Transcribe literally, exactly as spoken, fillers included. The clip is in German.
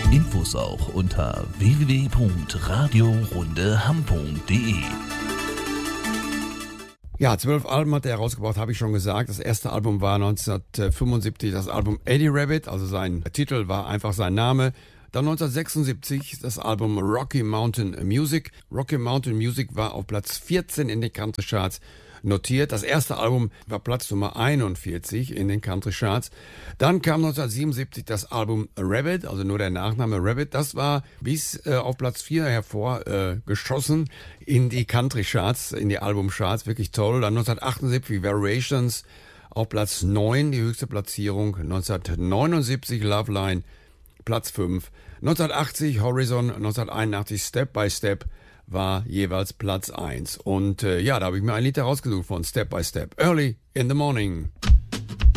Infos auch unter w w w punkt radio runde hamm punkt d e. Ja, zwölf Alben hat er herausgebracht, habe ich schon gesagt. Das erste Album war neunzehnhundertfünfundsiebzig das Album Eddie Rabbitt, also sein Titel war einfach sein Name. Dann neunzehnhundertsechsundsiebzig das Album Rocky Mountain Music. Rocky Mountain Music war auf Platz vierzehn in den Country Charts notiert. Das erste Album war Platz Nummer einundvierzig in den Country Charts. Dann kam neunzehnhundertsiebenundsiebzig das Album Rabbitt, also nur der Nachname Rabbitt. Das war bis äh, auf Platz vier hervor äh, geschossen in die Country Charts, in die Albumcharts. Wirklich toll. Dann neunzehnhundertachtundsiebzig Variations auf Platz neun, die höchste Platzierung. neunzehnhundertneunundsiebzig Love Line, Platz fünf. neunzehnhundertachtzig Horizon, neunzehnhunderteinundachtzig Step by Step war jeweils Platz eins. Und äh, ja, da habe ich mir ein Lied herausgesucht von Step by Step. Early in the Morning.